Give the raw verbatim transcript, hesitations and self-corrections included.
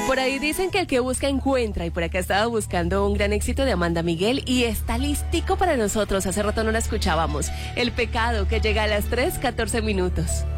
Por ahí dicen que el que busca encuentra, y por acá estaba buscando un gran éxito de Amanda Miguel y está listico para nosotros. Hace rato no la escuchábamos. El pecado, que llega a las tres catorce minutos.